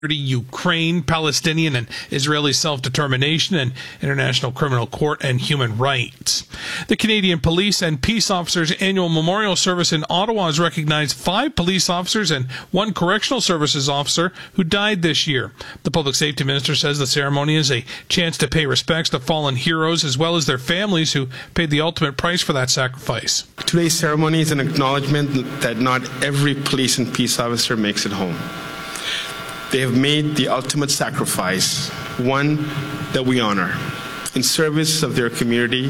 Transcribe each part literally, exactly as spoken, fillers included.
Ukraine, Palestinian and Israeli self-determination, and International Criminal Court and human rights. The Canadian Police and Peace Officers Annual Memorial Service in Ottawa has recognized five police officers and one correctional services officer who died this year. The Public Safety Minister says the ceremony is a chance to pay respects to fallen heroes as well as their families who paid the ultimate price for that sacrifice. Today's ceremony is an acknowledgement that not every police and peace officer makes it home. They have made the ultimate sacrifice, one that we honor, in service of their community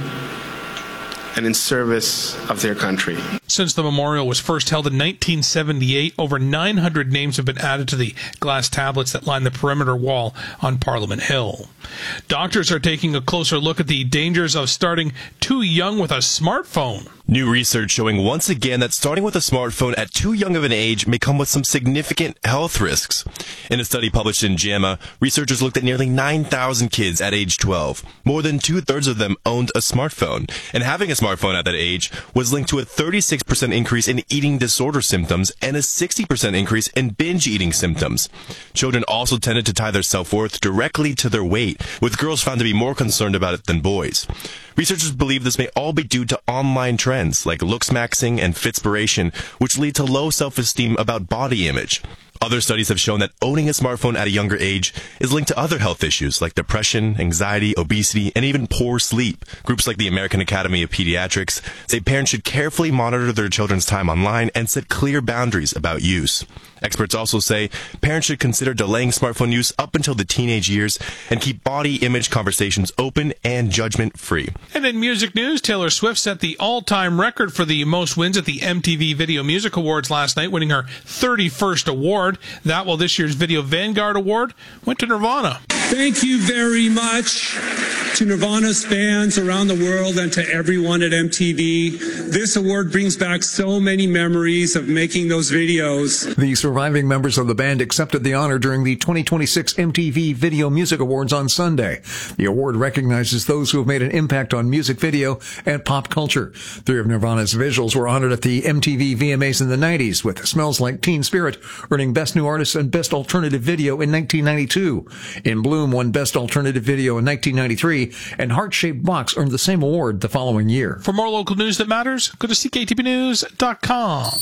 and in service of their country. Since the memorial was first held in nineteen seventy-eight, over nine hundred names have been added to the glass tablets that line the perimeter wall on Parliament Hill. Doctors are taking a closer look at the dangers of starting too young with a smartphone. New research showing once again that starting with a smartphone at too young of an age may come with some significant health risks. In a study published in JAMA, researchers looked at nearly nine thousand kids at age twelve. More than two-thirds of them owned a smartphone, and having a smartphone at that age was linked to a thirty-six percent increase in eating disorder symptoms and a sixty percent increase in binge eating symptoms. Children also tended to tie their self-worth directly to their weight, with girls found to be more concerned about it than boys. Researchers believe this may all be due to online trends like looks-maxing and fitspiration, which lead to low self-esteem about body image. Other studies have shown that owning a smartphone at a younger age is linked to other health issues like depression, anxiety, obesity, and even poor sleep. Groups like the American Academy of Pediatrics say parents should carefully monitor their children's time online and set clear boundaries about use. Experts also say parents should consider delaying smartphone use up until the teenage years and keep body image conversations open and judgment-free. And in music news, Taylor Swift set the all-time record for the most wins at the M T V Video Music Awards last night, winning her thirty-first award. That, while this year's Video Vanguard Award went to Nirvana. Thank you very much to Nirvana's fans around the world and to everyone at M T V. This award brings back so many memories of making those videos. The surviving members of the band accepted the honor during the twenty twenty-six M T V Video Music Awards on Sunday. The award recognizes those who have made an impact on music video and pop culture. Three of Nirvana's visuals were honored at the M T V V M As in the nineties, with Smells Like Teen Spirit earning Best New Artist and Best Alternative Video in nineteen ninety-two. In Bloom won Best Alternative Video in nineteen ninety-three, and Heart-Shaped Box earned the same award the following year. For more local news that matters, go to C K T B news dot com.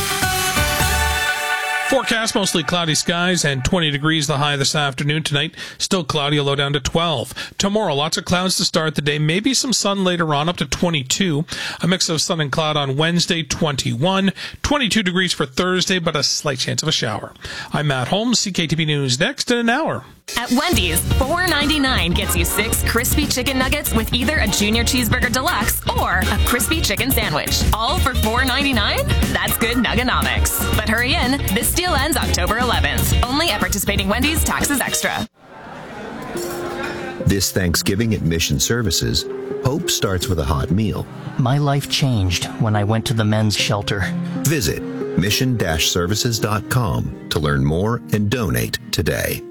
Forecast, mostly cloudy skies and twenty degrees the high this afternoon. Tonight, still cloudy, a low down to twelve. Tomorrow, lots of clouds to start the day. Maybe some sun later on, up to twenty-two. A mix of sun and cloud on Wednesday, twenty-one. twenty-two degrees for Thursday, but a slight chance of a shower. I'm Matt Holmes, C K T B News, next in an hour. At Wendy's, four ninety-nine gets you six crispy chicken nuggets with either a Junior Cheeseburger Deluxe or a crispy chicken sandwich. All for four ninety-nine? That's good Nugganomics. But hurry in, this deal ends October eleventh. Only at participating Wendy's, taxes extra. This Thanksgiving at Mission Services, hope starts with a hot meal. My life changed when I went to the men's shelter. Visit mission dash services dot com to learn more and donate today.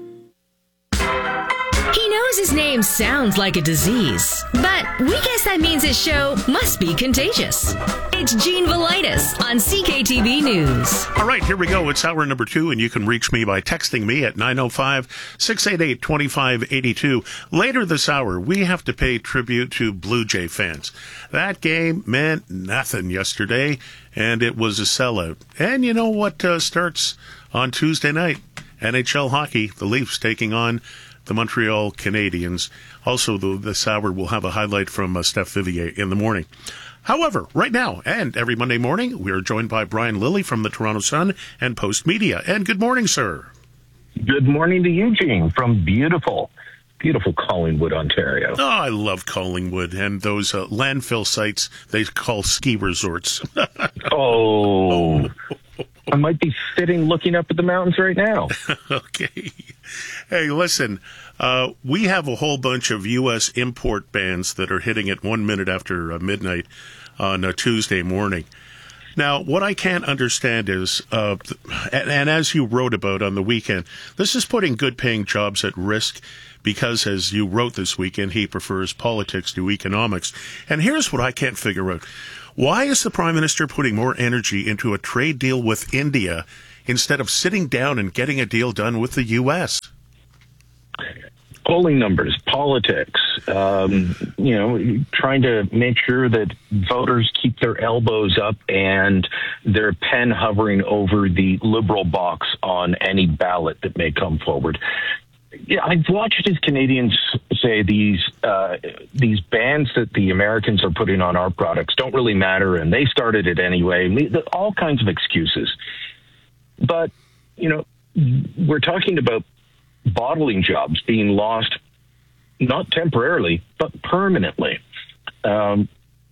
He knows his name sounds like a disease, but we guess that means his show must be contagious. It's Gene Velitis on C K T V News. All right, here we go. It's hour number two, and you can reach me by texting me at nine oh five, six eight eight, two five eight two. Later this hour, we have to pay tribute to Blue Jay fans. That game meant nothing yesterday, and it was a sellout. And you know what uh, starts on Tuesday night? N H L hockey, the Leafs taking on the Montreal Canadiens. Also, the, this hour we'll have a highlight from uh, Steph Vivier in the morning. However, right now and every Monday morning, we are joined by Brian Lilly from the Toronto Sun and Post Media. And good morning, sir. Good morning to you, Gene, from beautiful, beautiful Collingwood, Ontario. Oh, I love Collingwood and those uh, landfill sites they call ski resorts. oh. I might be sitting looking up at the mountains right now. Okay. Hey, listen, uh, we have a whole bunch of U S import bans that are hitting at one minute after uh, midnight on a Tuesday morning. Now, what I can't understand is, uh, and, and as you wrote about on the weekend, this is putting good-paying jobs at risk because, as you wrote this weekend, he prefers politics to economics. And here's what I can't figure out. Why is the Prime Minister putting more energy into a trade deal with India instead of sitting down and getting a deal done with the U S? Polling numbers, politics, um, you know, trying to make sure that voters keep their elbows up and their pen hovering over the liberal box on any ballot that may come forward. Yeah, I've watched as Canadians say these uh, these bans that the Americans are putting on our products don't really matter, and they started it anyway. All kinds of excuses. But, you know, we're talking about bottling jobs being lost, not temporarily, but permanently, um,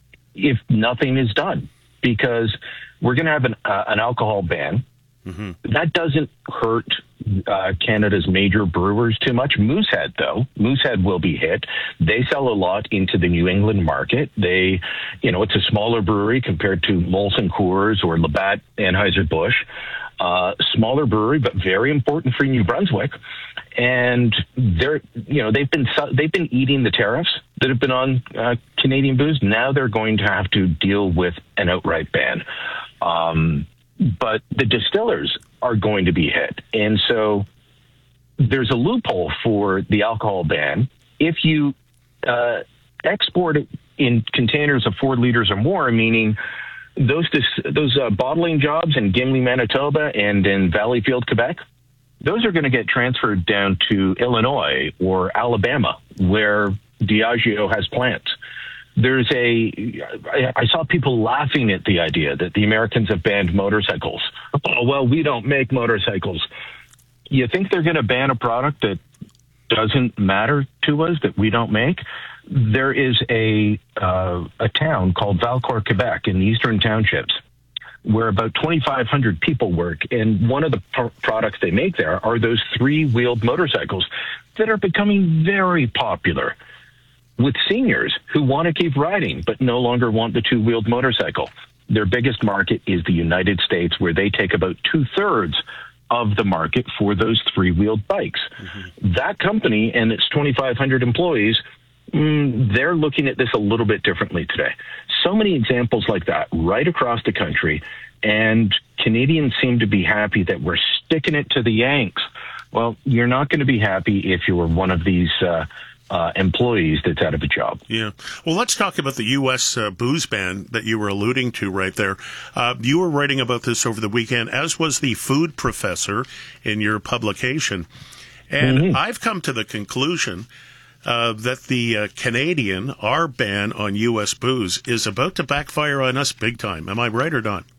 if nothing is done, because we're going to have an, uh, an alcohol ban. Mm-hmm. That doesn't hurt uh, Canada's major brewers too much. Moosehead, though, Moosehead will be hit. They sell a lot into the New England market. They, you know, it's a smaller brewery compared to Molson Coors or Labatt Anheuser-Busch. Uh, smaller brewery, but very important for New Brunswick. And they're, you know, they've been they've been eating the tariffs that have been on uh, Canadian booze. Now they're going to have to deal with an outright ban. Um, but the distillers are going to be hit, and so there's a loophole for the alcohol ban. If you uh, export it in containers of four liters or more, meaning those those uh, bottling jobs in Gimli, Manitoba, and in Valleyfield, Quebec, those are going to get transferred down to Illinois or Alabama, where Diageo has plants. There's a, I, I saw people laughing at the idea that the Americans have banned motorcycles. Oh, well, we don't make motorcycles. You think they're going to ban a product that doesn't matter to us, that we don't make? There is a uh, a town called Valcourt, Quebec, in the Eastern Townships, where about twenty-five hundred people work, and one of the p- products they make there are those three-wheeled motorcycles that are becoming very popular with seniors who want to keep riding but no longer want the two-wheeled motorcycle. Their biggest market is the United States, where they take about two-thirds of the market for those three-wheeled bikes. Mm-hmm. That company and its twenty-five hundred employees, mm, they're looking at this a little bit differently today. So many examples like that right across the country, and Canadians seem to be happy that we're sticking it to the Yanks. Well, you're not going to be happy if you're one of these uh, uh, employees that's out of a job. Yeah. Well, let's talk about the U S uh, booze ban that you were alluding to right there. Uh, you were writing about this over the weekend, as was the food professor in your publication. And mm-hmm. I've come to the conclusion uh, that the uh, Canadian, our ban on U S booze is about to backfire on us big time. Am I right or not?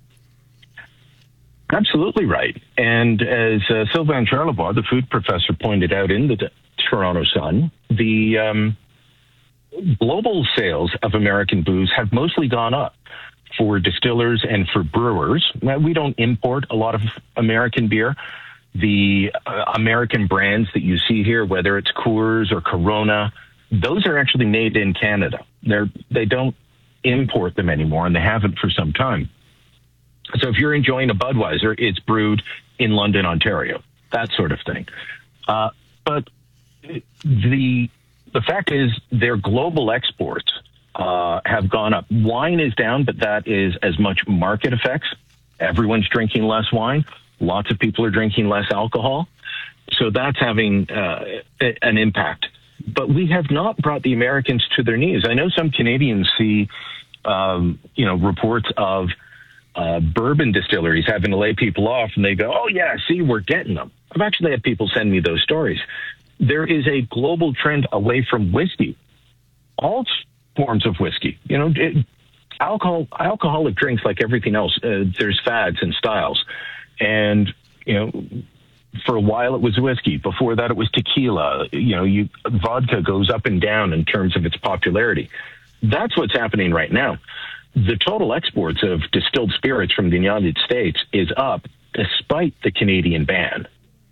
Absolutely right. And as uh, Sylvain Charlebois, the food professor, pointed out in the D- Toronto Sun, the um, global sales of American booze have mostly gone up for distillers and for brewers. Now, we don't import a lot of American beer. The uh, American brands that you see here, whether it's Coors or Corona, those are actually made in Canada. They're, they don't import them anymore, and they haven't for some time. So if you're enjoying a Budweiser, it's brewed in London, Ontario, that sort of thing. Uh, but the the fact is their global exports uh, have gone up. Wine is down, but that is as much market effects. Everyone's drinking less wine. Lots of people are drinking less alcohol. So that's having uh, an impact. But we have not brought the Americans to their knees. I know some Canadians see, um, you know, reports of Uh, bourbon distilleries having to lay people off, and they go, oh, yeah, see, we're getting them. I've actually had people send me those stories. There is a global trend away from whiskey, all forms of whiskey. You know, it, alcohol, alcoholic drinks, like everything else, uh, there's fads and styles. And, you know, for a while it was whiskey. Before that it was tequila. You know, you, vodka goes up and down in terms of its popularity. That's what's happening right now. The total exports of distilled spirits from the United States is up despite the Canadian ban.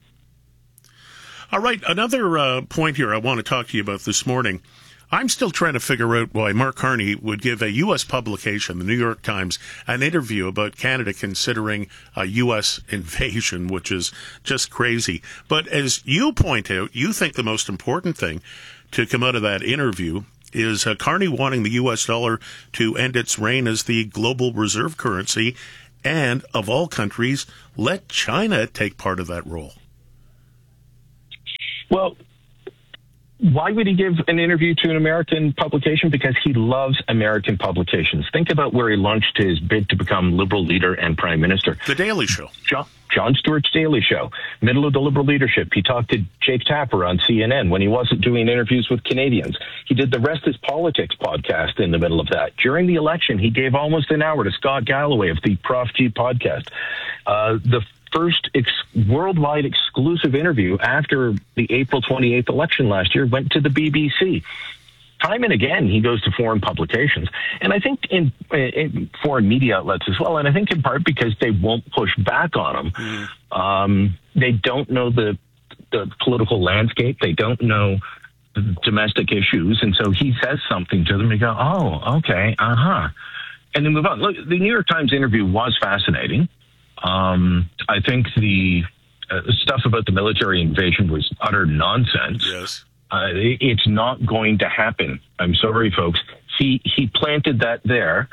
All right, another uh, point here I want to talk to you about this morning. I'm still trying to figure out why Mark Carney would give a U S publication, the New York Times, an interview about Canada considering a U S invasion, which is just crazy. But as you point out, you think the most important thing to come out of that interview is uh, Carney wanting the U S dollar to end its reign as the global reserve currency and, of all countries, let China take part of that role? Well, why would he give an interview to an American publication? Because he loves American publications. Think about where he launched his bid to become Liberal leader and prime minister. The Daily Show. John, John Stewart's Daily Show. Middle of the Liberal leadership. He talked to Jake Tapper on C N N when he wasn't doing interviews with Canadians. He did the Rest is Politics podcast in the middle of that. During the election, he gave almost an hour to Scott Galloway of the Prof G podcast. Uh, the first ex- worldwide exclusive interview after the April twenty-eighth election last year went to the B B C. Time and again, he goes to foreign publications, and I think in, in foreign media outlets as well, and I think in part because they won't push back on him. Mm. Um, they don't know the, the political landscape. They don't know domestic issues, and so he says something to them, and go, oh, okay, uh-huh, and then move on. Look, the New York Times interview was fascinating. Um, I think the uh, stuff about the military invasion was utter nonsense. Yes. Uh, it, it's not going to happen. I'm sorry, folks. He he planted that there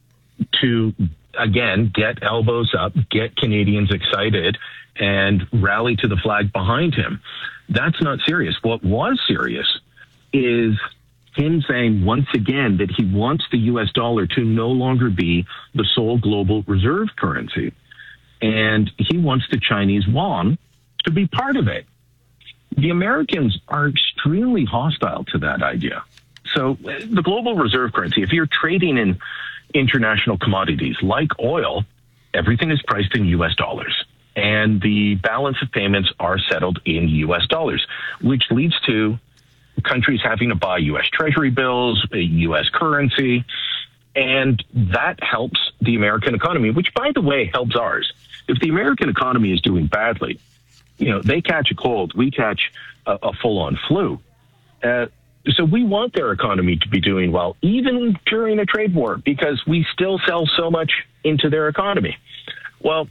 to, again, get elbows up, get Canadians excited, and rally to the flag behind him. That's not serious. What was serious is him saying once again that he wants the U S dollar to no longer be the sole global reserve currency. And he wants the Chinese yuan to be part of it. The Americans are extremely hostile to that idea. So the global reserve currency, if you're trading in international commodities like oil, everything is priced in U S dollars. And the balance of payments are settled in U S dollars, which leads to countries having to buy U S Treasury bills, U S currency, and that helps the American economy, which, by the way, helps ours. If the American economy is doing badly, you know, they catch a cold, we catch a, a full-on flu. Uh, so we want their economy to be doing well, even during a trade war, because we still sell so much into their economy. Well,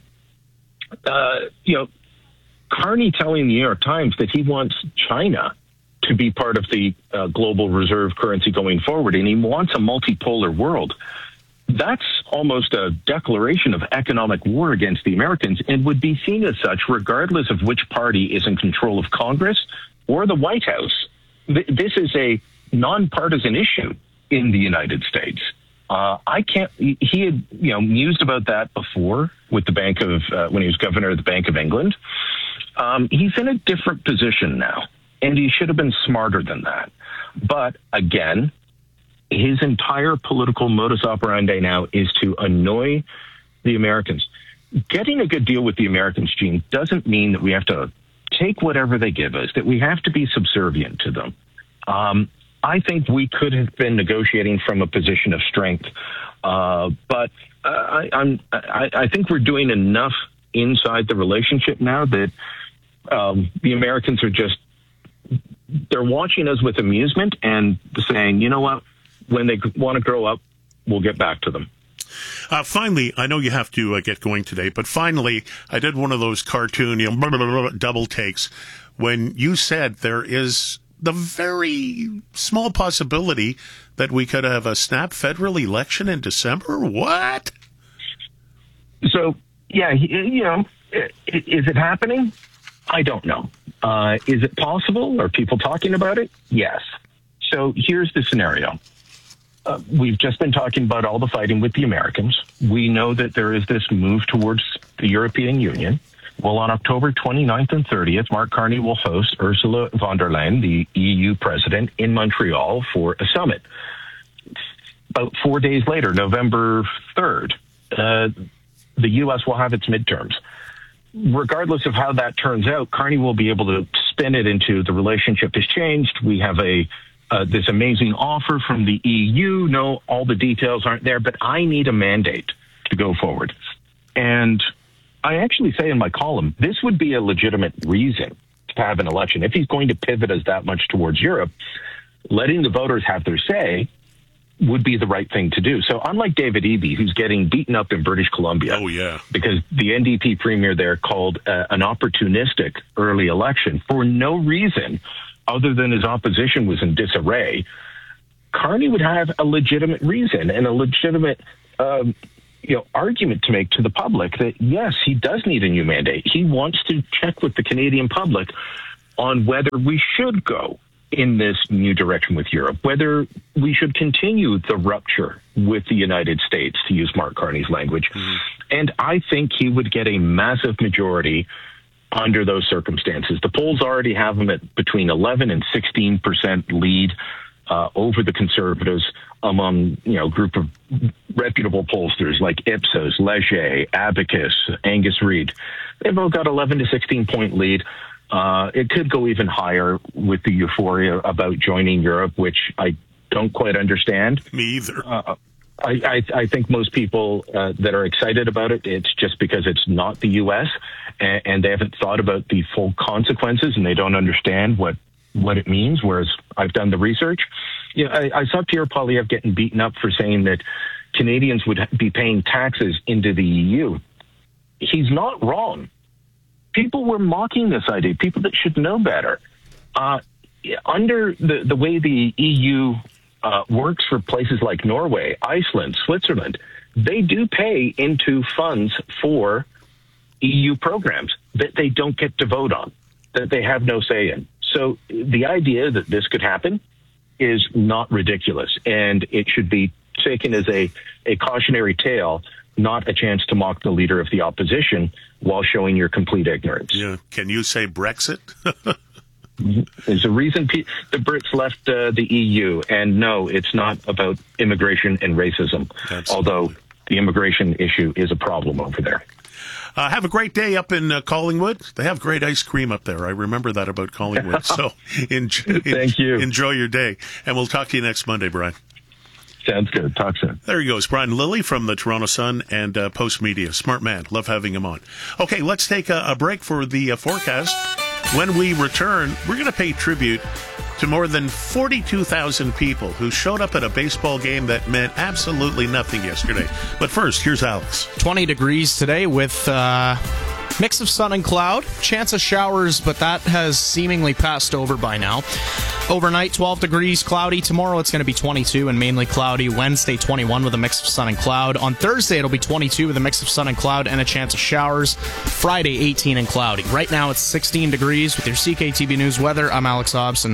uh, you know, Carney telling the New York Times that he wants China to be part of the uh, global reserve currency going forward, and he wants a multipolar world. That's almost a declaration of economic war against the Americans and would be seen as such regardless of which party is in control of Congress or the White House. Th- this is a nonpartisan issue in the United States. Uh, I can't, he had, you know, mused about that before with the Bank of, uh, when he was governor of the Bank of England. Um, he's in a different position now, and he should have been smarter than that. But again, his entire political modus operandi now is to annoy the Americans. Getting a good deal with the Americans, Gene, doesn't mean that we have to take whatever they give us, that we have to be subservient to them. Um, I think we could have been negotiating from a position of strength, uh, but uh, I, I'm, I, I think we're doing enough inside the relationship now that um, the Americans are just, they're watching us with amusement and saying, you know what, when they want to grow up, we'll get back to them. Uh, finally, I know you have to uh, get going today, but finally, I did one of those cartoon, you know, blah, blah, blah, blah, double takes when you said there is the very small possibility that we could have a snap federal election in December. What? So, yeah, you know, is it happening? I don't know. Uh, is it possible? Are people talking about it? Yes. So here's the scenario. Uh, we've just been talking about all the fighting with the Americans. We know that there is this move towards the European Union. Well, on October twenty-ninth and thirtieth, Mark Carney will host Ursula von der Leyen, the E U president, in Montreal for a summit. About four days later, November third, uh, the U S will have its midterms. Regardless of how that turns out, Carney will be able to spin it into the relationship has changed. We have a Uh, this amazing offer from the E U. No, all the details aren't there, but I need a mandate to go forward. And I actually say in my column, this would be a legitimate reason to have an election. If he's going to pivot us that much towards Europe, letting the voters have their say would be the right thing to do. So unlike David Eby, who's getting beaten up in British Columbia, oh yeah, because the N D P premier there called uh, an opportunistic early election for no reason other than his opposition was in disarray, Carney would have a legitimate reason and a legitimate, um, you know, argument to make to the public that, yes, he does need a new mandate. He wants to check with the Canadian public on whether we should go in this new direction with Europe, whether we should continue the rupture with the United States, to use Mark Carney's language. Mm-hmm. And I think he would get a massive majority under those circumstances. The polls already have him at between eleven and sixteen percent lead uh, over the Conservatives among, you know, a group of reputable pollsters like Ipsos, Leger, Abacus, Angus Reid. They've all got eleven to sixteen point lead. Uh, it could go even higher with the euphoria about joining Europe, which I don't quite understand. Me either. Uh, I, I, I think most people uh, that are excited about it, it's just because it's not the U S and, and they haven't thought about the full consequences and they don't understand what, what it means, whereas I've done the research. You know, I, I saw Pierre Poilievre getting beaten up for saying that Canadians would be paying taxes into the E U. He's not wrong. People were mocking this idea, people that should know better. Uh, under the, the way the E U uh, works for places like Norway, Iceland, Switzerland, they do pay into funds for E U programs that they don't get to vote on, that they have no say in. So the idea that this could happen is not ridiculous, and it should be taken as a, a cautionary tale, not a chance to mock the leader of the opposition while showing your complete ignorance. Yeah. Can you say Brexit? There's a reason pe- the Brits left uh, the E U, and no, it's not about immigration and racism, Absolutely. Although the immigration issue is a problem over there. Uh, have a great day up in uh, Collingwood. They have great ice cream up there. I remember that about Collingwood. So enjoy, Thank you. enjoy your day, and we'll talk to you next Monday, Brian. Sounds good. Talk soon. There he goes, Brian Lilley from the Toronto Sun and uh, Post Media. Smart man. Love having him on. Okay, let's take a, a break for the uh, forecast. When we return, we're going to pay tribute to more than forty-two thousand people who showed up at a baseball game that meant absolutely nothing yesterday. But first, here's Alex. twenty degrees today with uh, mix of sun and cloud. Chance of showers, but that has seemingly passed over by now. Overnight, twelve degrees, cloudy. Tomorrow it's going to be twenty-two and mainly cloudy. Wednesday, twenty-one with a mix of sun and cloud. On Thursday, it'll be twenty-two with a mix of sun and cloud and a chance of showers. Friday, eighteen and cloudy. Right now, it's sixteen degrees. With your C K T V News weather, I'm Alex Hobson.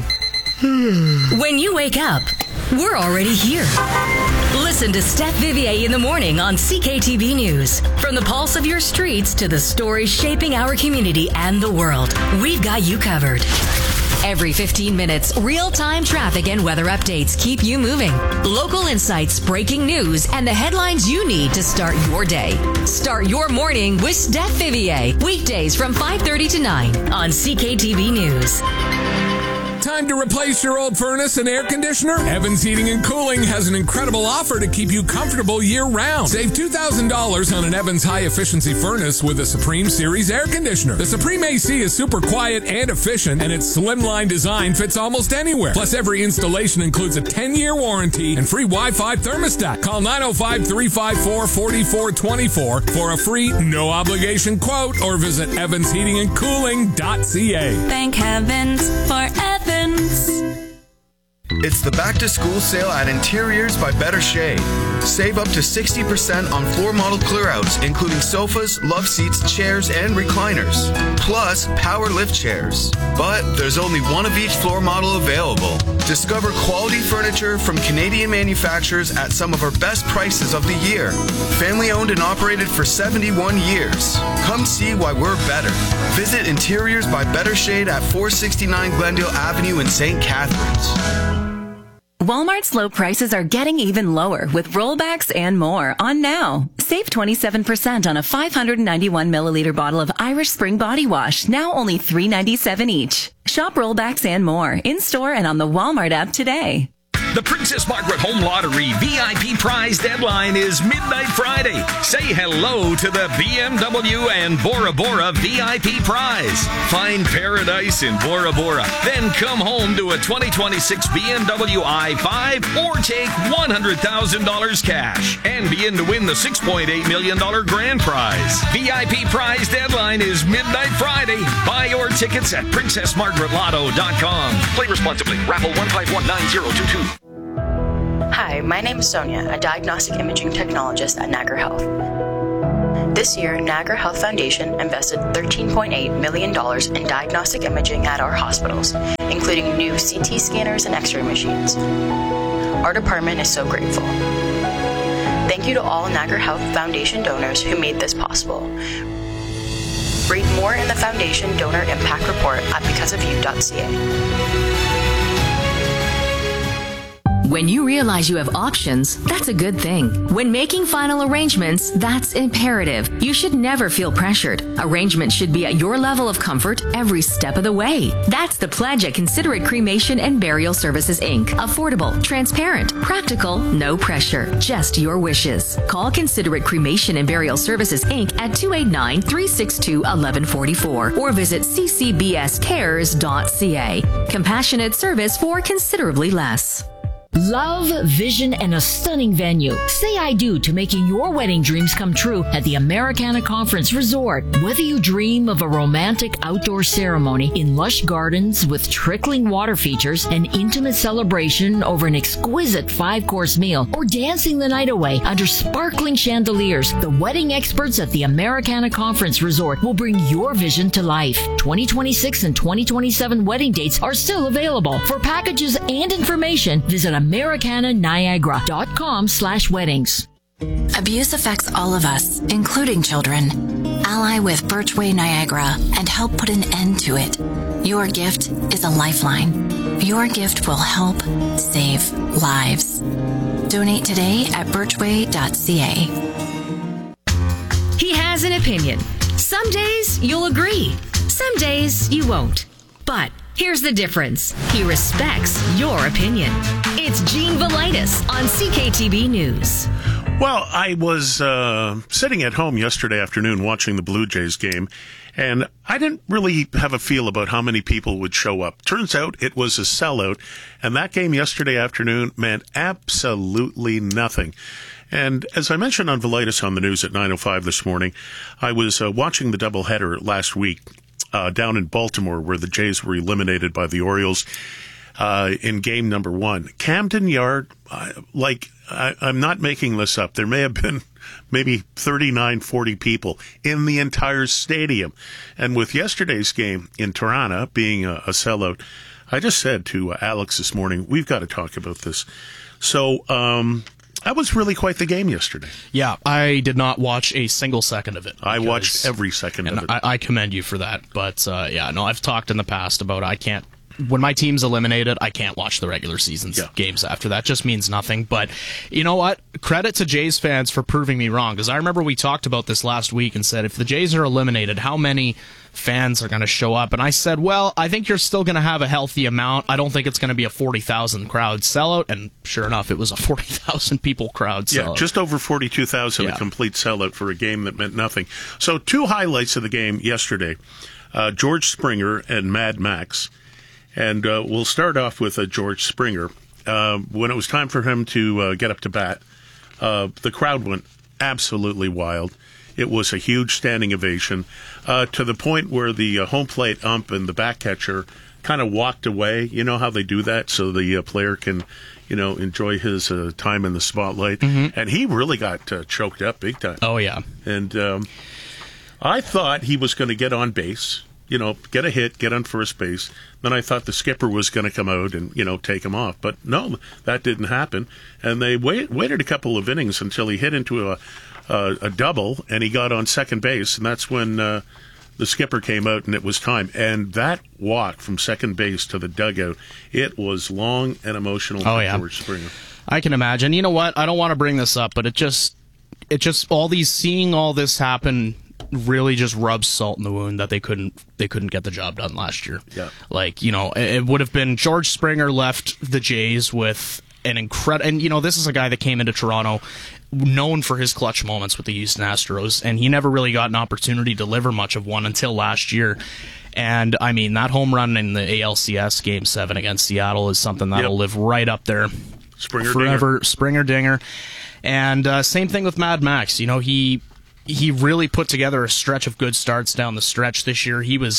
When you wake up, we're already here. Listen to Steph Vivier in the morning on C K T V News. From the pulse of your streets to the stories shaping our community and the world, we've got you covered. Every fifteen minutes, real-time traffic and weather updates keep you moving. Local insights, breaking news, and the headlines you need to start your day. Start your morning with Steph Vivier. Weekdays from five thirty to nine on C K T V News. Time to replace your old furnace and air conditioner? Evans Heating and Cooling has an incredible offer to keep you comfortable year-round. Save two thousand dollars on an Evans high-efficiency furnace with a Supreme Series air conditioner. The Supreme A C is super quiet and efficient, and its slimline design fits almost anywhere. Plus, every installation includes a ten-year warranty and free Wi-Fi thermostat. Call nine oh five, three five four, four four two four for a free, no-obligation quote, or visit evans heating and cooling dot c a. Thank heavens for Evans. It's the back to school sale at Interiors by Better Shade. Save up to sixty percent on floor model clearouts, including sofas, love seats, chairs, and recliners. Plus, power lift chairs. But there's only one of each floor model available. Discover quality furniture from Canadian manufacturers at some of our best prices of the year. Family owned and operated for seventy-one years. Come see why we're better. Visit Interiors by Better Shade at four sixty-nine Glendale Avenue in Saint Catharines. Walmart's low prices are getting even lower with rollbacks and more on now. Save twenty-seven percent on a five hundred ninety-one milliliter bottle of Irish Spring Body Wash, now only three ninety-seven each. Shop rollbacks and more in-store and on the Walmart app today. The Princess Margaret Home Lottery V I P prize deadline is midnight Friday. Say hello to the B M W and Bora Bora V I P prize. Find paradise in Bora Bora. Then come home to a twenty twenty-six B M W i five or take one hundred thousand dollars cash and be in to win the six point eight million dollars grand prize. V I P prize deadline is midnight Friday. Buy your tickets at princess margaret lotto dot com. Play responsibly. Raffle one five one nine zero two two. Hi, Hi, my name is Sonia, a diagnostic imaging technologist at Niagara Health. This year, Niagara Health Foundation invested thirteen point eight million dollars in diagnostic imaging at our hospitals, including new C T scanners and X-ray machines. Our department is so grateful. Thank you to all Niagara Health Foundation donors who made this possible. Read more in the Foundation Donor Impact Report at because of you dot c a. When you realize you have options, that's a good thing. When making final arrangements, that's imperative. You should never feel pressured. Arrangements should be at your level of comfort every step of the way. That's the pledge at Considerate Cremation and Burial Services, Incorporated. Affordable, transparent, practical, no pressure, just your wishes. Call Considerate Cremation and Burial Services, Incorporated at two eight nine, three six two, one one four four or visit c c b s cares dot c a. Compassionate service for considerably less. Love, vision, and a stunning venue. Say I do to making your wedding dreams come true at the Americana Conference Resort. Whether you dream of a romantic outdoor ceremony in lush gardens with trickling water features, an intimate celebration over an exquisite five-course meal, or dancing the night away under sparkling chandeliers, the wedding experts at the Americana Conference Resort will bring your vision to life. twenty twenty-six and twenty twenty-seven wedding dates are still available. For packages and information, visit americana niagara dot com slash weddings. Abuse affects all of us, including children. Ally with Birchway Niagara and help put an end to it. Your gift is a lifeline. Your gift will help save lives. Donate today at birchway dot c a. He has an opinion. Some days you'll agree. Some days you won't. But here's the difference. He respects your opinion. It's Gene Velitis on C K T B News. Well, I was uh, sitting at home yesterday afternoon watching the Blue Jays game, and I didn't really have a feel about how many people would show up. Turns out it was a sellout, and that game yesterday afternoon meant absolutely nothing. And as I mentioned on Velitis on the news at nine oh five this morning, I was uh, watching the doubleheader last week uh, down in Baltimore where the Jays were eliminated by the Orioles uh, in game number one. Camden Yard, uh, like, I, I'm not making this up. There may have been maybe thirty-nine, forty people in the entire stadium. And with yesterday's game in Toronto being a, a sellout, I just said to uh, Alex this morning, we've got to talk about this. So, um... that was really quite the game yesterday. Yeah, I did not watch a single second of it. I watched every second of it. I, I commend you for that. But, uh, yeah, no, I've talked in the past about I can't, when my team's eliminated, I can't watch the regular season's yeah. games after that. Just means nothing. But you know what? Credit to Jays fans for proving me wrong. Because I remember we talked about this last week and said, if the Jays are eliminated, how many fans are going to show up? And I said, well, I think you're still going to have a healthy amount. I don't think it's going to be a forty thousand crowd sellout. And sure enough, it was a forty thousand people crowd sellout. Yeah, just over forty-two thousand, yeah. A complete sellout for a game that meant nothing. So two highlights of the game yesterday, uh, George Springer and Mad Max. And uh, we'll start off with uh, George Springer. Uh, when it was time for him to uh, get up to bat, uh, the crowd went absolutely wild. It was a huge standing ovation uh, to the point where the uh, home plate ump and the back catcher kind of walked away. You know how they do that so the uh, player can, you know, enjoy his uh, time in the spotlight. Mm-hmm. And he really got uh, choked up big time. Oh, yeah. And um, I thought he was going to get on base, you know, get a hit, get on first base. Then I thought the skipper was going to come out and, you know, take him off. But no, that didn't happen. And they wait, waited a couple of innings until he hit into a Uh, a double, and he got on second base, and that's when uh, the skipper came out, and it was time. And that walk from second base to the dugout, it was long and emotional oh, for yeah. George Springer. I can imagine. You know what? I don't want to bring this up, but it just, it just, all these, seeing all this happen really just rubs salt in the wound that they couldn't, they couldn't get the job done last year. Yeah. Like, you know, it, it would have been George Springer left the Jays with an incredible, and you know, this is a guy that came into Toronto known for his clutch moments with the Houston Astros, and he never really got an opportunity to deliver much of one until last year. And I mean, that home run in the A L C S Game Seven against Seattle is something that'll yep. live right up there Springer forever. Dinger. Springer Dinger, and uh, same thing with Mad Max. You know, he he really put together a stretch of good starts down the stretch this year. He was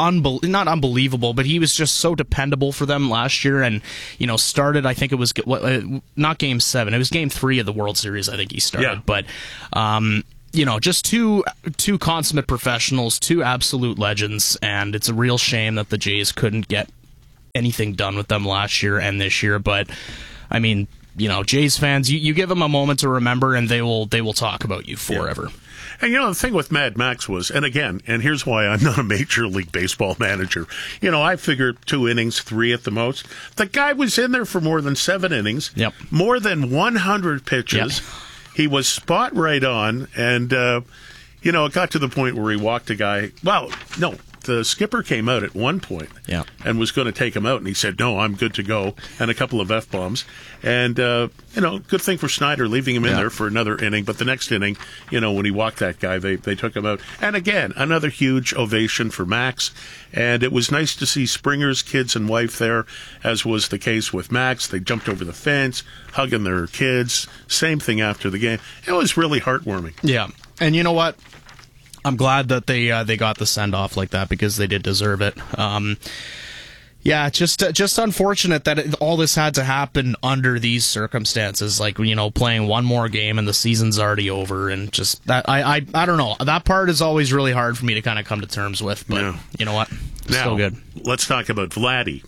unbel- not unbelievable, but he was just so dependable for them last year. And you know, started. I think it was what, uh, not game seven. It was game three of the World Series. I think he started. Yeah. But um, you know, just two two consummate professionals, two absolute legends, and it's a real shame that the Jays couldn't get anything done with them last year and this year. But I mean, you know, Jays fans, you, you give them a moment to remember, and they will they will talk about you forever. Yeah. And, you know, the thing with Mad Max was, and again, and here's why I'm not a Major League Baseball manager. You know, I figured two innings, three at the most. The guy was in there for more than seven innings, yep. more than one hundred pitches. Yep. He was spot right on, and, uh, you know, it got to the point where he walked a guy. Well, no. The skipper came out at one point yeah. and was going to take him out, and he said, no, I'm good to go, and a couple of F-bombs. And, uh, you know, good thing for Schneider leaving him in yeah. there for another inning. But the next inning, you know, when he walked that guy, they, they took him out. And again, another huge ovation for Max. And it was nice to see Springer's kids and wife there, as was the case with Max. They jumped over the fence, hugging their kids. Same thing after the game. It was really heartwarming. Yeah. And you know what? I'm glad that they uh, they got the send off like that, because they did deserve it. Um, yeah, just uh, just unfortunate that it, all this had to happen under these circumstances. Like, you know, playing one more game and the season's already over, and just that I I, I don't know. That part is always really hard for me to kind of come to terms with. But yeah. you know what? Now, Still good. Let's talk about Vladdy.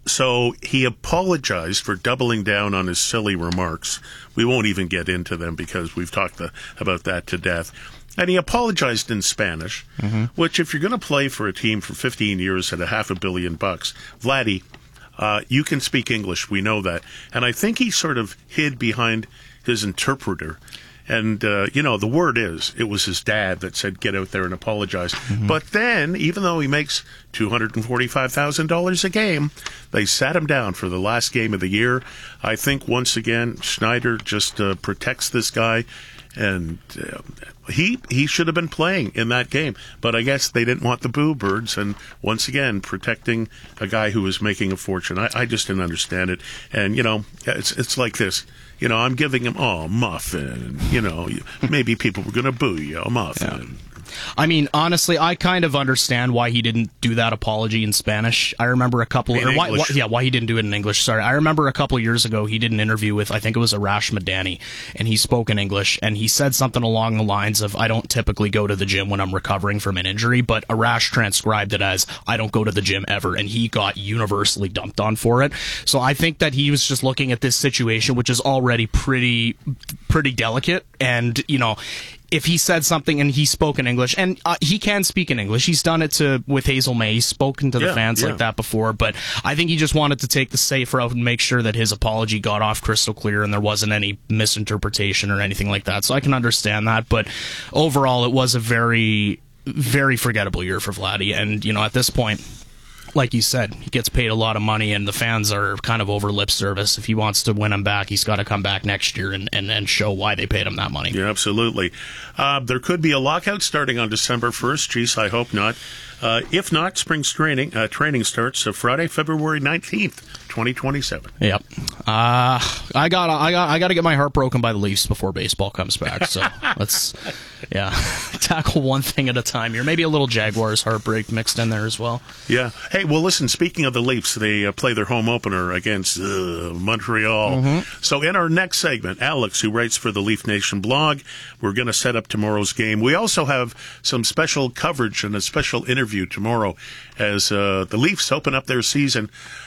So he apologized for doubling down on his silly remarks. We won't even get into them because we've talked the, about that to death. And he apologized in Spanish, mm-hmm. which, if you're going to play for a team for fifteen years at a half a billion bucks, Vladdy, uh, you can speak English. We know that. And I think he sort of hid behind his interpreter. And, uh, you know, the word is, it was his dad that said, get out there and apologize. Mm-hmm. But then, even though he makes two hundred forty-five thousand dollars a game, they sat him down for the last game of the year. I think, once again, Schneider just uh, protects this guy. And uh, he he should have been playing in that game. But I guess they didn't want the boo birds. And once again, protecting a guy who was making a fortune. I, I just didn't understand it. And, you know, it's it's like this. You know, I'm giving him, oh, muffin. You know, maybe people were going to boo you, muffin. Yeah. I mean, honestly, I kind of understand why he didn't do that apology in Spanish. I remember a couple, in or why, why, English. yeah, why he didn't do it in English. Sorry, I remember a couple years ago he did an interview with, I think it was Arash Madani, and he spoke in English, and he said something along the lines of, "I don't typically go to the gym when I'm recovering from an injury," but Arash transcribed it as, "I don't go to the gym ever," and he got universally dumped on for it. So I think that he was just looking at this situation, which is already pretty, pretty delicate, and you know. If he said something and he spoke in English, and uh, he can speak in English, he's done it to with Hazel May, he's spoken to the yeah, fans yeah. like that before, but I think he just wanted to take the safe route and make sure that his apology got off crystal clear and there wasn't any misinterpretation or anything like that. So I can understand that, but overall it was a very, very forgettable year for Vladdy, and you know, at this point, like you said, he gets paid a lot of money, and the fans are kind of over lip service. If he wants to win him back, he's got to come back next year and, and, and show why they paid him that money. Yeah, absolutely. Uh, there could be a lockout starting on December first. Geez, I hope not. Uh, if not, spring training uh, training starts uh, Friday, February nineteenth, twenty twenty-seven. Yep. Uh, I got I got I got to get my heart broken by the Leafs before baseball comes back. So let's yeah tackle one thing at a time here. Maybe a little Jaguars heartbreak mixed in there as well. Yeah. Hey, well, listen. Speaking of the Leafs, they uh, play their home opener against uh, Montreal. Mm-hmm. So in our next segment, Alex, who writes for the Leaf Nation blog, we're going to set up tomorrow's game. We also have some special coverage and a special interview tomorrow as uh, the Leafs open up their season.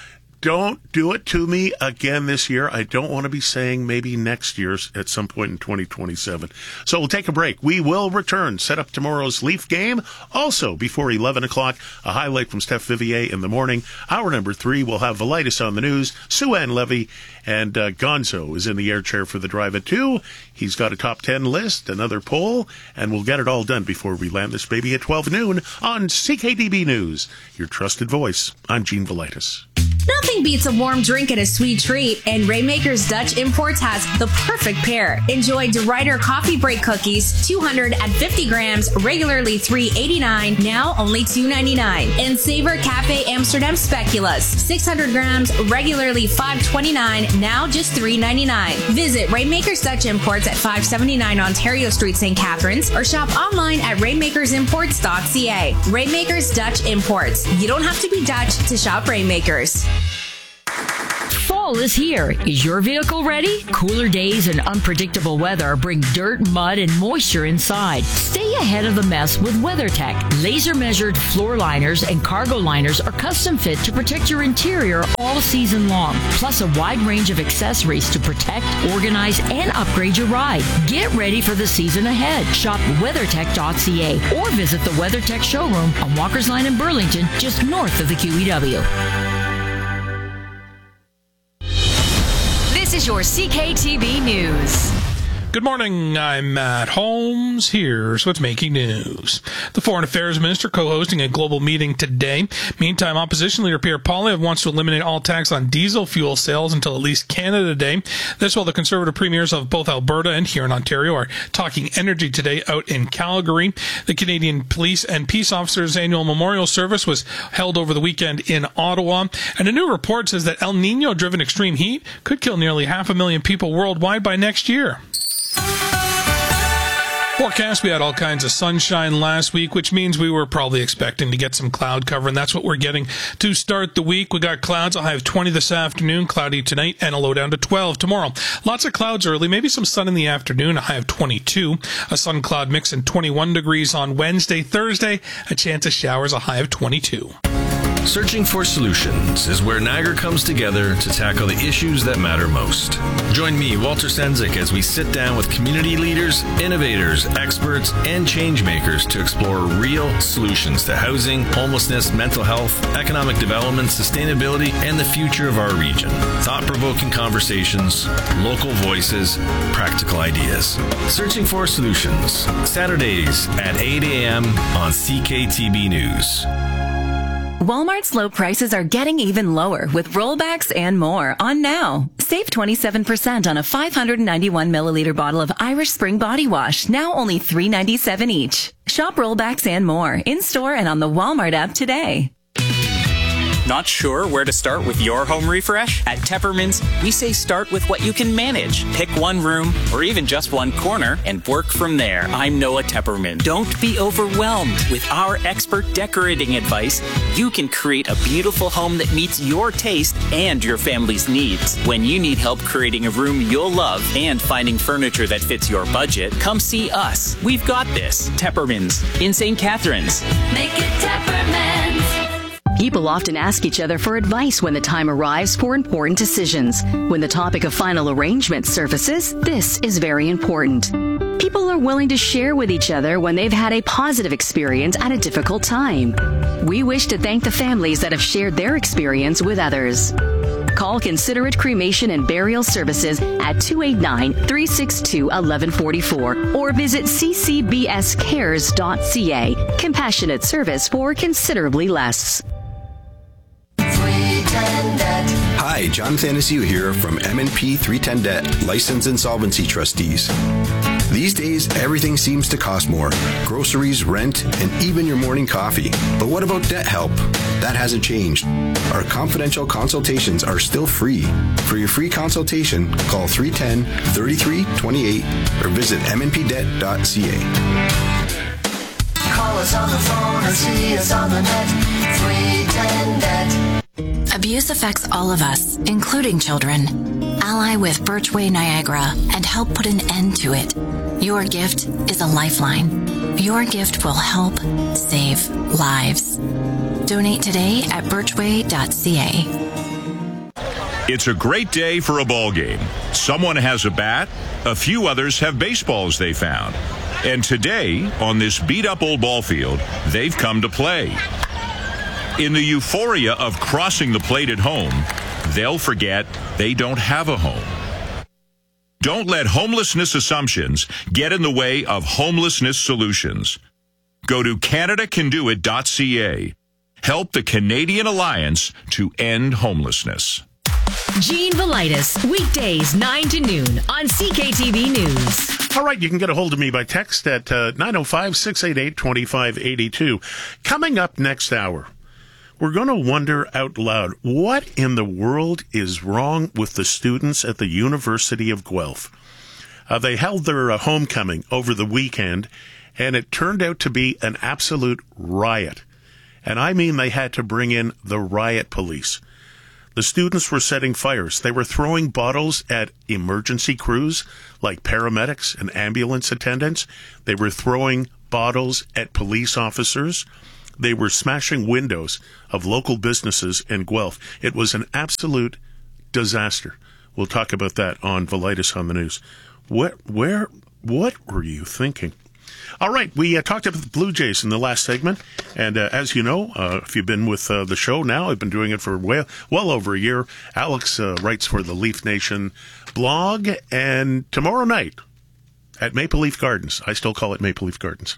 Don't do it to me again this year. I don't want to be saying maybe next year at some point in twenty twenty-seven. So we'll take a break. We will return, set up tomorrow's Leaf game. Also, before eleven o'clock, a highlight from Steph Vivier in the morning. Hour number three, we'll have Velitis on the news, Sue-Ann Levy, and uh, Gonzo is in the air chair for the drive at two. He's got a top ten list, another poll, and we'll get it all done before we land this baby at twelve noon on C K D B News. Your trusted voice. I'm Gene Velitis. Nothing beats a warm drink and a sweet treat, and Rainmakers Dutch Imports has the perfect pair. Enjoy DeRuyter Coffee Break Cookies, two hundred fifty grams, regularly three eighty-nine, now only two ninety-nine. And Savor Cafe Amsterdam Speculoos, six hundred grams, regularly five twenty-nine, now just three ninety-nine. Visit Rainmakers Dutch Imports at five seventy-nine Ontario Street, Saint Catharines, or shop online at rainmakers imports dot c a. Rainmakers Dutch Imports. You don't have to be Dutch to shop Rainmakers. Fall is here. Is your vehicle ready? Cooler days and unpredictable weather bring dirt, mud, and moisture inside. Stay ahead of the mess with WeatherTech. Laser-measured floor liners and cargo liners are custom fit to protect your interior all season long, plus a wide range of accessories to protect, organize, and upgrade your ride. Get ready for the season ahead. Shop weathertech dot c a or visit the WeatherTech showroom on Walker's Line in Burlington, just north of the Q E W. This is your C K T V News. Good morning, I'm Matt Holmes. Here's what's making news. The Foreign Affairs Minister co-hosting a global meeting today. Meantime, opposition leader Pierre Poilievre wants to eliminate all tax on diesel fuel sales until at least Canada Day. This while the Conservative premiers of both Alberta and here in Ontario are talking energy today out in Calgary. The Canadian Police and Peace Officers Annual Memorial Service was held over the weekend in Ottawa. And a new report says that El Nino-driven extreme heat could kill nearly half a million people worldwide by next year. Forecast, we had all kinds of sunshine last week, which means we were probably expecting to get some cloud cover, and that's what we're getting to start the week. We got clouds, a high of twenty this afternoon, cloudy tonight, and a low down to twelve tomorrow. Lots of clouds early, maybe some sun in the afternoon, a high of twenty-two. A sun-cloud mix and twenty-one degrees on Wednesday. Thursday, a chance of showers, a high of twenty-two. Searching for Solutions is where Niagara comes together to tackle the issues that matter most. Join me, Walter Sendzik, as we sit down with community leaders, innovators, experts, and change makers to explore real solutions to housing, homelessness, mental health, economic development, sustainability, and the future of our region. Thought-provoking conversations, local voices, practical ideas. Searching for Solutions, Saturdays at eight a.m. on C K T B News. Walmart's low prices are getting even lower with rollbacks and more on now. Save twenty-seven percent on a five hundred ninety-one milliliter bottle of Irish Spring Body Wash, now only three ninety-seven each. Shop rollbacks and more in-store and on the Walmart app today. Not sure where to start with your home refresh? At Teppermans, we say start with what you can manage. Pick one room or even just one corner and work from there. I'm Noah Tepperman. Don't be overwhelmed. With our expert decorating advice, you can create a beautiful home that meets your taste and your family's needs. When you need help creating a room you'll love and finding furniture that fits your budget, come see us. We've got this. Teppermans in Saint Catharines. Make it Teppermans. People often ask each other for advice when the time arrives for important decisions. When the topic of final arrangement surfaces, this is very important. People are willing to share with each other when they've had a positive experience at a difficult time. We wish to thank the families that have shared their experience with others. Call Considerate Cremation and Burial Services at two eight nine, three six two, one one four four or visit c c b s cares dot c a. Compassionate service for considerably less. Hi, John Thanasiu here from M and P three ten Debt, Licensed Insolvency Trustees. These days, everything seems to cost more. Groceries, rent, and even your morning coffee. But what about debt help? That hasn't changed. Our confidential consultations are still free. For your free consultation, call three one zero, three three two eight or visit m n p debt dot c a. Call us on the phone or see us on the net. three ten debt. Abuse affects all of us, including children. Ally with Birchway Niagara and help put an end to it. Your gift is a lifeline. Your gift will help save lives. Donate today at birchway dot c a. It's a great day for a ball game. Someone has a bat, a few others have baseballs they found. And today, on this beat-up old ball field, they've come to play. In the euphoria of crossing the plate at home, they'll forget they don't have a home. Don't let homelessness assumptions get in the way of homelessness solutions. Go to canada can do it dot c a. Help the Canadian Alliance to End Homelessness. Gene Velitis, weekdays nine to noon on C K T V News. All right, you can get a hold of me by text at uh, nine oh five, six eight eight, two five eight two. Coming up next hour, we're going to wonder out loud, what in the world is wrong with the students at the University of Guelph? Uh, they held their uh, homecoming over the weekend, and it turned out to be an absolute riot. And I mean they had to bring in the riot police. The students were setting fires. They were throwing bottles at emergency crews like paramedics and ambulance attendants. They were throwing bottles at police officers. They were smashing windows of local businesses in Guelph. It was an absolute disaster. We'll talk about that on Velitis on the News. What, where, what were you thinking? All right, we uh, talked about the Blue Jays in the last segment, and uh, as you know, uh, if you've been with uh, the show now, I've been doing it for well, well over a year. Alex uh, writes for the Leaf Nation blog, and tomorrow night at Maple Leaf Gardens, I still call it Maple Leaf Gardens,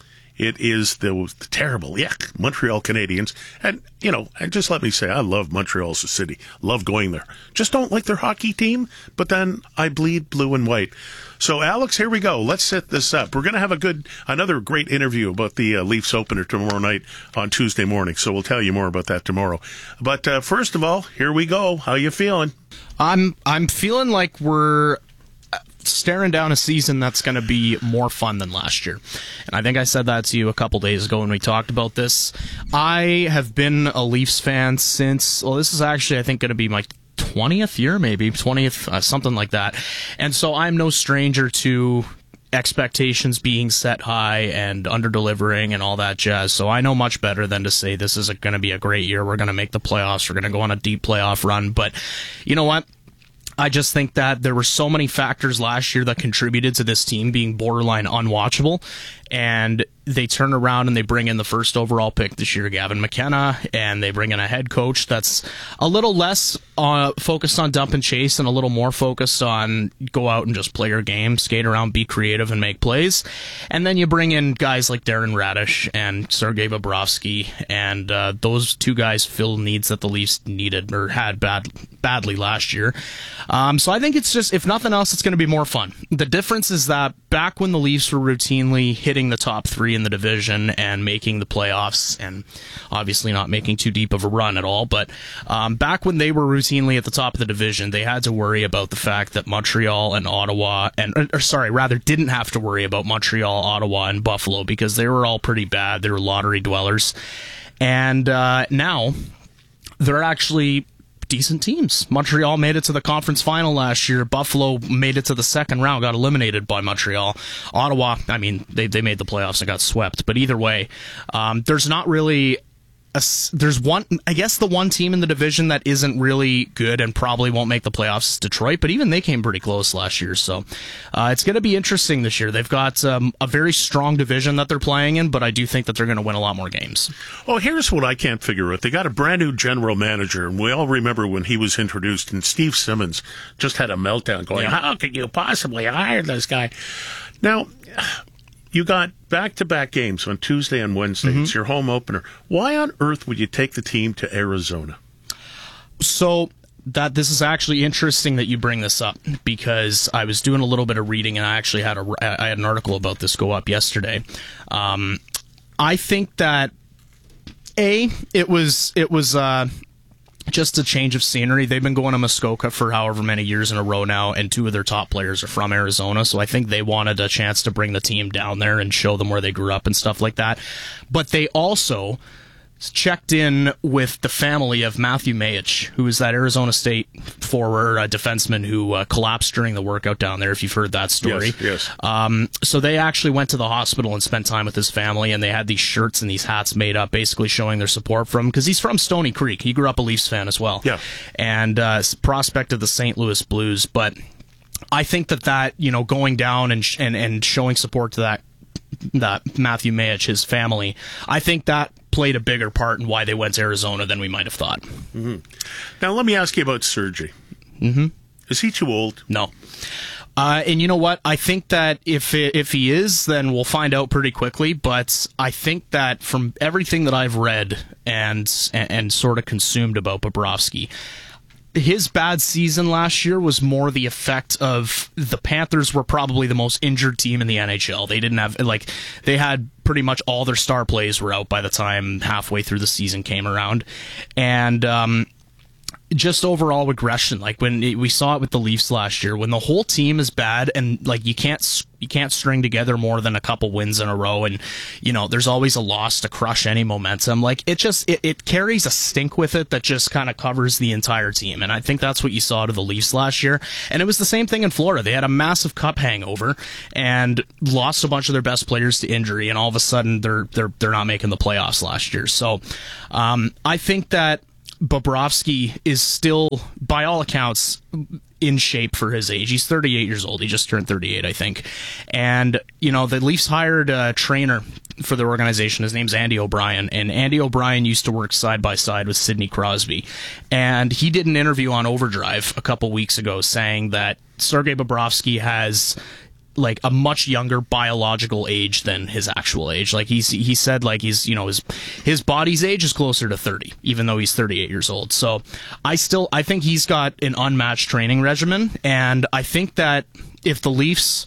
it is the, the terrible, yuck, Montreal Canadiens. And, you know, and just let me say, I love Montreal as a city. Love going there. Just don't like their hockey team, but then I bleed blue and white. So, Alex, here we go. Let's set this up. We're going to have a good, another great interview about the uh, Leafs opener tomorrow night on Tuesday morning. So we'll tell you more about that tomorrow. But uh, first of all, here we go. How you feeling? I'm I'm feeling like we're staring down a season that's going to be more fun than last year. And I think I said that to you a couple days ago when we talked about this. I have been a Leafs fan since, well, this is actually, I think, going to be my twentieth year, maybe, twentieth, uh, something like that. And so I'm no stranger to expectations being set high and under-delivering and all that jazz. So I know much better than to say this is going to be a great year. We're going to make the playoffs. We're going to go on a deep playoff run. But you know what? I just think that there were so many factors last year that contributed to this team being borderline unwatchable, and they turn around and they bring in the first overall pick this year, Gavin McKenna, and they bring in a head coach that's a little less uh, focused on dump and chase and a little more focused on go out and just play your game, skate around, be creative, and make plays. And then you bring in guys like Darren Radish and Sergei Bobrovsky, and uh, those two guys fill needs that the Leafs needed or had bad, badly last year. Um, so I think it's just, if nothing else, it's going to be more fun. The difference is that back when the Leafs were routinely hitting the top three in the division and making the playoffs, and obviously not making too deep of a run at all, but um, back when they were routinely at the top of the division, they had to worry about the fact that Montreal and Ottawa, and or sorry, rather didn't have to worry about Montreal, Ottawa, and Buffalo because they were all pretty bad. They were lottery dwellers. And uh, now they're actually decent teams. Montreal made it to the conference final last year. Buffalo made it to the second round, got eliminated by Montreal. Ottawa, I mean, they they made the playoffs and got swept. But either way, um, there's not really a, there's one, I guess the one team in the division that isn't really good and probably won't make the playoffs is Detroit, but even they came pretty close last year. So uh, it's going to be interesting this year. They've got um, a very strong division that they're playing in, but I do think that they're going to win a lot more games. Well, here's what I can't figure out. They got a brand new general manager, and we all remember when he was introduced, and Steve Simmons just had a meltdown going, yeah. How could you possibly hire this guy? Now, you got back-to-back games on Tuesday and Wednesday. Mm-hmm. It's your home opener. Why on earth would you take the team to Arizona? So that this is actually interesting that you bring this up, because I was doing a little bit of reading, and I actually had a I had an article about this go up yesterday. Um, I think that a it was it was. Uh, Just a change of scenery. They've been going to Muskoka for however many years in a row now, and two of their top players are from Arizona, so I think they wanted a chance to bring the team down there and show them where they grew up and stuff like that. But they also checked in with the family of Matthew Mayich, who is that Arizona State forward uh, defenseman who uh, collapsed during the workout down there, if you've heard that story. Yes, yes. Um, so they actually went to the hospital and spent time with his family, and they had these shirts and these hats made up, basically showing their support for him, because he's from Stony Creek. He grew up a Leafs fan as well. Yeah. And uh, prospect of the Saint Louis Blues. But I think that that, you know, going down and, sh- and, and showing support to that that Matthew Mayich, his family, I think that played a bigger part in why they went to Arizona than we might have thought. Mm-hmm. Now, let me ask you about Sergei. Mm-hmm. Is he too old? No. Uh, and you know what? I think that if if he is, then we'll find out pretty quickly. But I think that from everything that I've read and and, and sort of consumed about Bobrovsky, his bad season last year was more the effect of the Panthers were probably the most injured team in the N H L. They didn't have, like, they had pretty much all their star plays were out by the time halfway through the season came around. And, um, just overall regression, like when it, we saw it with the Leafs last year, when the whole team is bad and like you can't you can't string together more than a couple wins in a row, and you know there's always a loss to crush any momentum. Like it just it, it carries a stink with it that just kind of covers the entire team, and I think that's what you saw to the Leafs last year. And it was the same thing in Florida. They had a massive cup hangover and lost a bunch of their best players to injury, and all of a sudden they're they're they're not making the playoffs last year. So um, I think that Bobrovsky is still, by all accounts, in shape for his age. He's thirty-eight years old. He just turned thirty-eight, I think. And, you know, the Leafs hired a trainer for their organization. His name's Andy O'Brien. And Andy O'Brien used to work side by side with Sidney Crosby. And he did an interview on Overdrive a couple weeks ago saying that Sergei Bobrovsky has like a much younger biological age than his actual age. Like he's he said like he's you know his his body's age is closer to thirty, even though he's thirty-eight years old. So I still I think he's got an unmatched training regimen, and I think that if the Leafs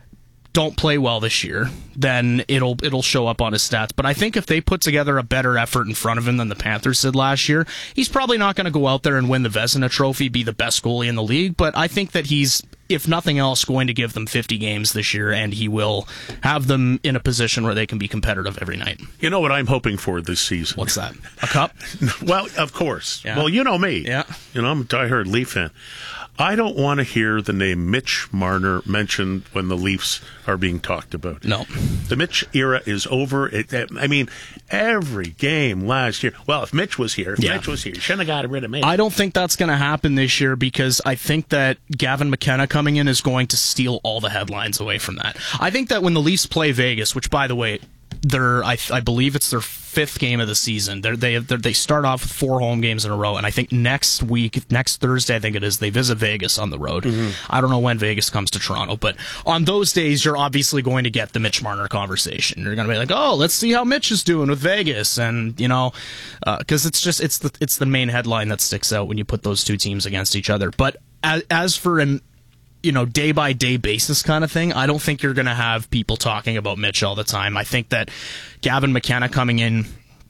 don't play well this year, then it'll it'll show up on his stats. But I think if they put together a better effort in front of him than the Panthers did last year, he's probably not going to go out there and win the Vezina Trophy, be the best goalie in the league. But I think that he's, if nothing else, going to give them fifty games this year, and he will have them in a position where they can be competitive every night. You know what I'm hoping for this season? What's that? A cup? Well, of course. Yeah. Well, you know me. Yeah. You know, I'm a diehard Leaf fan. I don't want to hear the name Mitch Marner mentioned when the Leafs are being talked about. No. The Mitch era is over. It, I mean, every game last year. Well, if Mitch was here, if Yeah. Mitch was here, you shouldn't have got rid of Mitch. I don't think that's going to happen this year, because I think that Gavin McKenna coming in is going to steal all the headlines away from that. I think that when the Leafs play Vegas, which, by the way, they're, I, I believe it's their fifth game of the season. They're, they they're, they start off with four home games in a row, and I think next week, next Thursday, I think it is, they visit Vegas on the road. Mm-hmm. I don't know when Vegas comes to Toronto, but on those days, you're obviously going to get the Mitch Marner conversation. You're going to be like, oh, let's see how Mitch is doing with Vegas, and you know, because uh, it's just it's the it's the main headline that sticks out when you put those two teams against each other. But as, as for an you know, day by day basis kind of thing, I don't think you're going to have people talking about Mitch all the time. I think that Gavin McKenna coming in,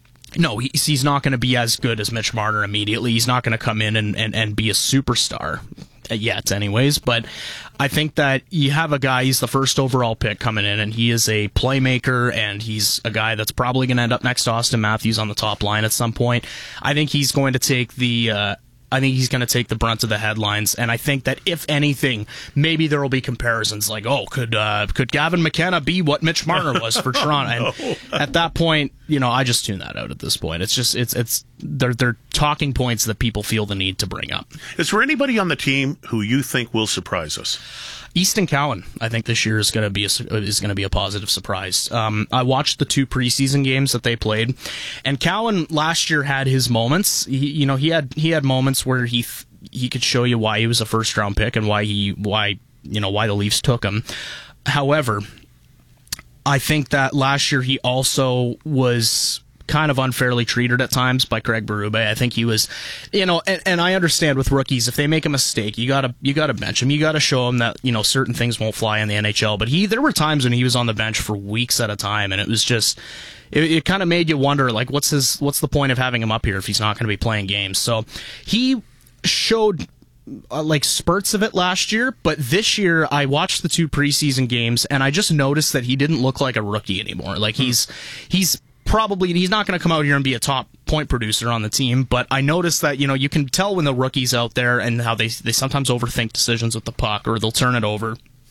no, he's, he's not going to be as good as Mitch Marner immediately. He's not going to come in and, and, and be a superstar yet anyways, but I think that you have a guy, he's the first overall pick coming in, and he is a playmaker, and he's a guy that's probably going to end up next to Austin Matthews on the top line at some point. I think he's going to take the uh, I think he's going to take the brunt of the headlines, and I think that if anything, maybe there will be comparisons like, oh, could uh, could Gavin McKenna be what Mitch Marner was for Toronto? No. And at that point, you know, I just tune that out at this point. It's just it's it's they're they're talking points that people feel the need to bring up. Is there anybody on the team who you think will surprise us? Easton Cowan, I think this year is going to be a, is going to be a positive surprise. Um, I watched the two preseason games that they played, and Cowan last year had his moments. He, you know, he had he had moments where he he could show you why he was a first round pick and why he why you know why the Leafs took him. However, I think that last year he also was kind of unfairly treated at times by Craig Berube. I think he was, you know, and, and I understand with rookies, if they make a mistake, you gotta you gotta bench him. You gotta show him that, you know, certain things won't fly in the N H L. But he, there were times when he was on the bench for weeks at a time, and it was just, it, it kind of made you wonder, like, what's his, what's the point of having him up here if he's not going to be playing games? So he showed Uh, like spurts of it last year, but this year I watched the two preseason games and I just noticed that he didn't look like a rookie anymore. Like he's he's probably he's not going to come out here and be a top point producer on the team, but I noticed that, you know, you can tell when the rookie's out there and how they they sometimes overthink decisions with the puck, or they'll turn it over.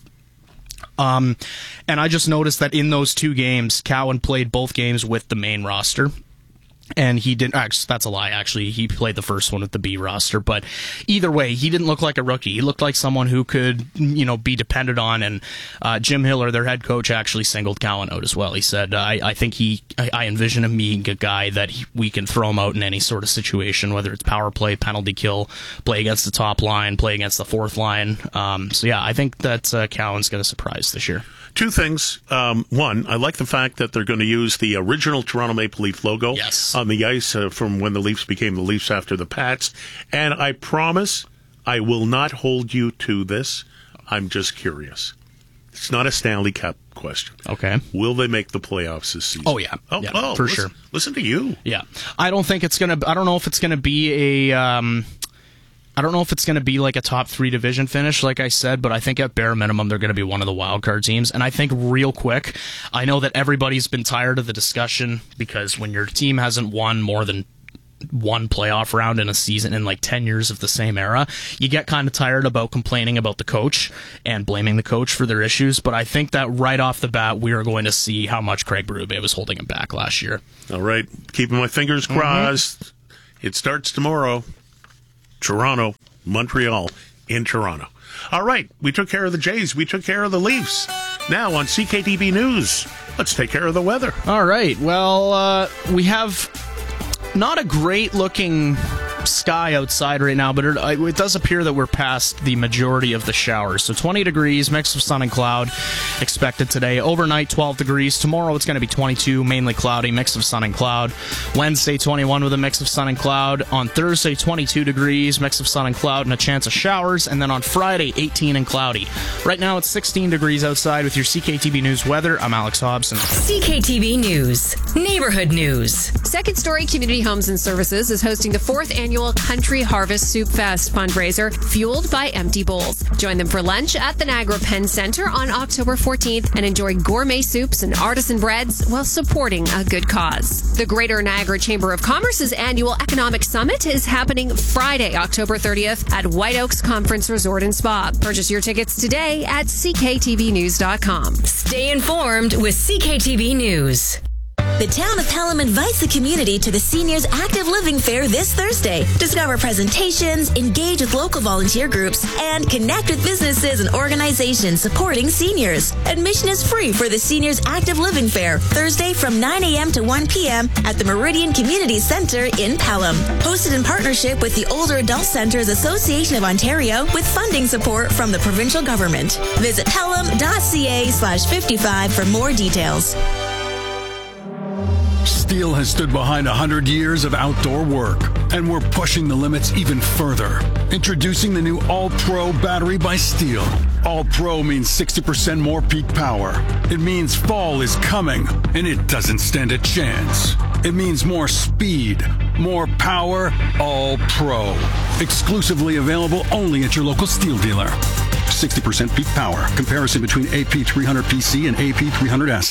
Um, and I just noticed that in those two games, Cowan played both games with the main roster. And he didn't, actually, that's a lie, actually. He played the first one with the B roster. But either way, he didn't look like a rookie. He looked like someone who could, you know, be depended on. And uh, Jim Hiller, their head coach, actually singled Cowan out as well. He said, I, I think he, I, I envision him being a guy that he, we can throw him out in any sort of situation, whether it's power play, penalty kill, play against the top line, play against the fourth line. Um, so yeah, I think that uh, Cowan's going to surprise this year. Two things. Um, one, I like the fact that they're going to use the original Toronto Maple Leaf logo yes. on the ice uh, from when the Leafs became the Leafs after the Pats. And I promise I will not hold you to this. I'm just curious. It's not a Stanley Cup question. Okay. Will they make the playoffs this season? Oh, yeah. Oh, yeah, oh for listen, sure. Listen to you. Yeah. I don't think it's going to, I don't know if it's going to be a, um, I don't know if it's going to be like a top three division finish, like I said, but I think at bare minimum they're going to be one of the wild card teams. And I think real quick, I know that everybody's been tired of the discussion because when your team hasn't won more than one playoff round in a season in like ten years of the same era, you get kind of tired about complaining about the coach and blaming the coach for their issues. But I think that right off the bat, we are going to see how much Craig Berube was holding him back last year. All right. Keeping my fingers crossed. Mm-hmm. It starts tomorrow. Toronto, Montreal, in Toronto. All right, we took care of the Jays. We took care of the Leafs. Now on C K T B News, let's take care of the weather. All right, well, uh, we have not a great-looking sky outside right now, but it, it does appear that we're past the majority of the showers. So twenty degrees, mix of sun and cloud expected today. Overnight, twelve degrees. Tomorrow, it's going to be twenty-two, mainly cloudy, mix of sun and cloud. Wednesday, twenty-one with a mix of sun and cloud. On Thursday, twenty-two degrees, mix of sun and cloud, and a chance of showers. And then on Friday, eighteen and cloudy. Right now, it's sixteen degrees outside with your C K T B News weather. I'm Alex Hobson. C K T B News, neighborhood news. Second Story Community Homes and Services is hosting the fourth annual Country Harvest Soup Fest fundraiser, fueled by empty bowls. Join them for lunch at the Niagara Penn Center on October fourteenth and enjoy gourmet soups and artisan breads while supporting a good cause. The Greater Niagara Chamber of Commerce's annual Economic Summit is happening Friday, October thirtieth at White Oaks Conference Resort and Spa. Purchase your tickets today at c k t v news dot com. Stay informed with C K T V News. The town of Pelham invites the community to the Seniors Active Living Fair this Thursday. Discover presentations, engage with local volunteer groups, and connect with businesses and organizations supporting seniors. Admission is free for the Seniors Active Living Fair, Thursday from nine a.m. to one p.m. at the Meridian Community Center in Pelham. Hosted in partnership with the Older Adult Centers Association of Ontario with funding support from the provincial government. Visit pelham.ca slash 55 for more details. Steel has stood behind one hundred years of outdoor work, and we're pushing the limits even further. Introducing the new All-Pro battery by Steel. All-Pro means sixty percent more peak power. It means fall is coming, and it doesn't stand a chance. It means more speed, more power, All-Pro. Exclusively available only at your local Steel dealer. sixty percent peak power. Comparison between A P three hundred P C and A P three hundred S.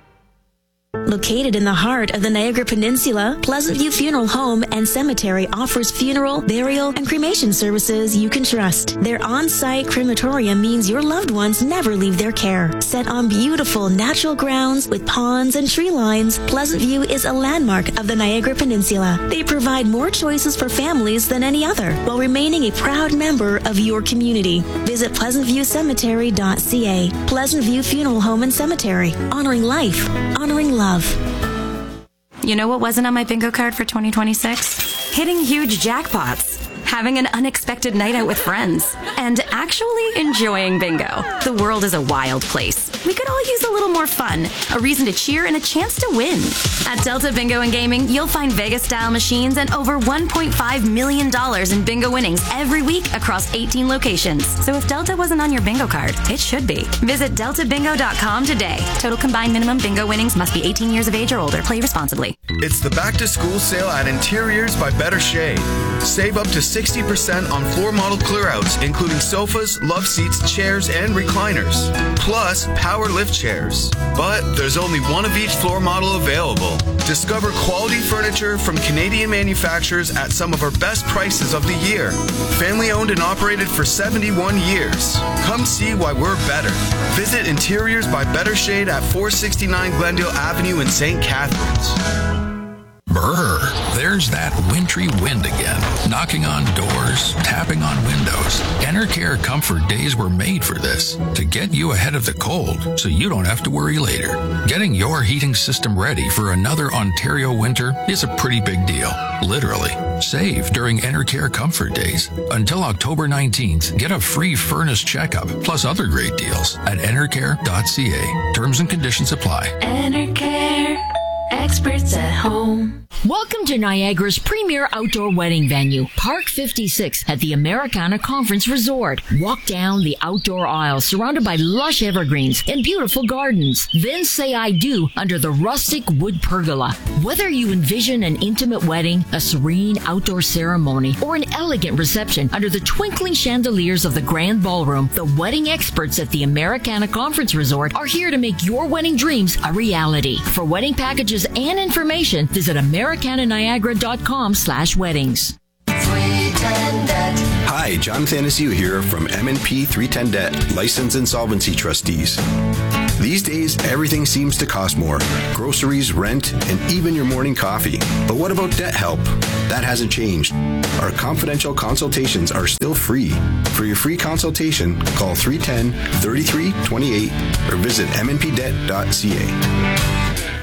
Located in the heart of the Niagara Peninsula, Pleasant View Funeral Home and Cemetery offers funeral, burial, and cremation services you can trust. Their on-site crematorium means your loved ones never leave their care. Set on beautiful natural grounds with ponds and tree lines, Pleasant View is a landmark of the Niagara Peninsula. They provide more choices for families than any other, while remaining a proud member of your community. Visit pleasant view cemetery dot c a. Pleasant View Funeral Home and Cemetery. Honoring life. Honoring love. You know what wasn't on my bingo card for twenty twenty-six? Hitting huge jackpots, having an unexpected night out with friends, and actually enjoying bingo. The world is a wild place. We could all use a little more fun, a reason to cheer, and a chance to win. At Delta Bingo and Gaming, you'll find Vegas-style machines and over one point five million dollars in bingo winnings every week across eighteen locations. So if Delta wasn't on your bingo card, it should be. Visit delta bingo dot com today. Total combined minimum bingo winnings must be eighteen years of age or older. Play responsibly. It's the back-to-school sale at Interiors by Better Shade. Save up to sixty percent on floor model clearouts, including sofas, love seats, chairs, and recliners. Plus, power lift chairs. But there's only one of each floor model available. Discover quality furniture from Canadian manufacturers at some of our best prices of the year. Family owned and operated for seventy-one years. Come see why we're better. Visit Interiors by Better Shade at four sixty-nine Glendale Avenue in Saint Catharines. Brr, there's that wintry wind again, knocking on doors, tapping on windows. Enercare Comfort Days were made for this, to get you ahead of the cold so you don't have to worry later. Getting your heating system ready for another Ontario winter is a pretty big deal, literally. Save during Enercare Comfort Days. Until October nineteenth, get a free furnace checkup, plus other great deals at enercare dot c a. Terms and conditions apply. Enercare, experts at home. Welcome to Niagara's premier outdoor wedding venue, Park fifty-six at the Americana Conference Resort. Walk down the outdoor aisle surrounded by lush evergreens and beautiful gardens. Then say I do under the rustic wood pergola. Whether you envision an intimate wedding, a serene outdoor ceremony, or an elegant reception under the twinkling chandeliers of the grand ballroom, the wedding experts at the Americana Conference Resort are here to make your wedding dreams a reality. For wedding packages and information, visit Americana Niagara dot com slash weddings. Hi, John Thanasiu here from M and P three ten Debt, Licensed Insolvency Trustees. These days, everything seems to cost more. Groceries, rent, and even your morning coffee. But what about debt help? That hasn't changed. Our confidential consultations are still free. For your free consultation, call three one zero, three three two eight or visit m n p debt dot c a.